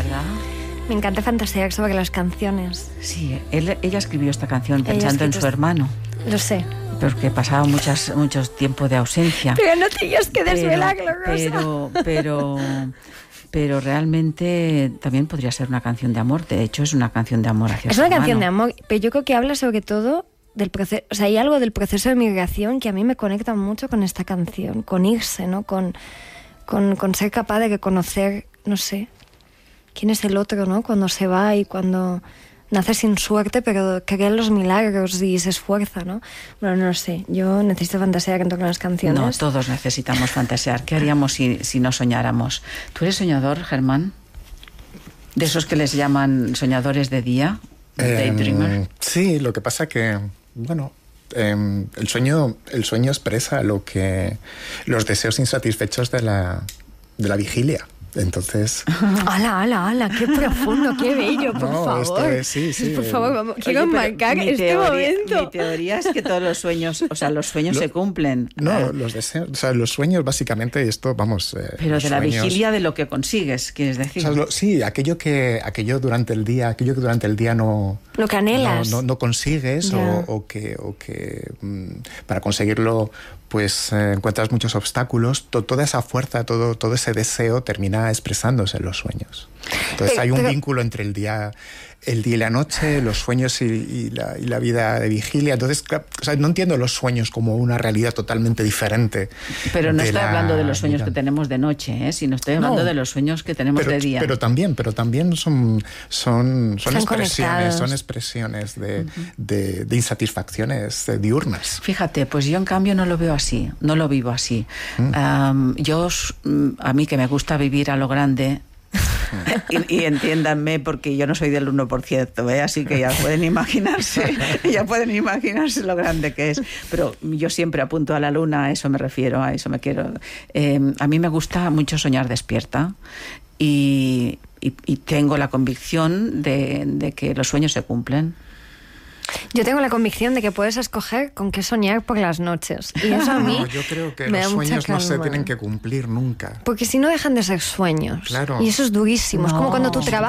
¿verdad? Me encanta fantasear sobre las canciones. Sí, ella escribió esta canción pensando en su hermano. Lo sé. Porque pasaba mucho tiempo de ausencia. Pero no tenías que desvelarlo, Rosa. Pero realmente también podría ser una canción de amor. De hecho, es una canción de amor hacia su hermano. Es una canción de amor, pero yo creo que habla sobre todo del proceso. O sea, hay algo del proceso de migración que a mí me conecta mucho con esta canción, con irse, ¿no? Con ser capaz de reconocer, no sé, quién es el otro, ¿no? Cuando se va y cuando nace sin suerte, pero cree en los milagros y se esfuerza, ¿no? Bueno, no lo sé. Yo necesito fantasear en torno a las canciones. No, todos necesitamos fantasear. ¿Qué haríamos si no soñáramos? ¿Tú eres soñador, Germán? ¿De esos que les llaman soñadores de día? Daydreamer. Sí, lo que pasa que, bueno, el sueño expresa los deseos insatisfechos de la vigilia. Entonces... ¡Hala! ¡Qué profundo, qué bello! Por favor. Sí. Por favor, quiero enmarcar este momento. Mi teoría es que todos los sueños, los sueños se cumplen. No, los deseos, los sueños básicamente esto, vamos... Pero de la vigilia de lo que consigues, quieres decir. Sí, aquello que durante el día no... Lo que anhelas. No consigues o que para conseguirlo pues encuentras muchos obstáculos. Toda esa fuerza, todo ese deseo termina expresándose en los sueños. Entonces hay un vínculo entre el día y la noche, los sueños y la vida de vigilia. Entonces, no entiendo los sueños como una realidad totalmente diferente. Pero no estoy hablando de los sueños que tenemos de noche, sino estoy hablando de los sueños que tenemos de día. Pero también son expresiones de insatisfacciones diurnas. Fíjate, pues yo en cambio no lo veo así, no lo vivo así. A mí que me gusta vivir a lo grande, y entiéndanme porque yo no soy del 1%, así que ya pueden imaginarse lo grande que es, pero yo siempre apunto a la luna, a eso me refiero, a eso me quiero. A mí me gusta mucho soñar despierta y tengo la convicción de que los sueños se cumplen. Yo tengo la convicción de que puedes escoger con qué soñar por las noches. Y eso a mí yo creo que me los da mucha sueños no se calma. tienen que cumplir nunca. Porque si no dejan de ser sueños. Claro. Y eso es durísimo. Es como cuando tú trabajas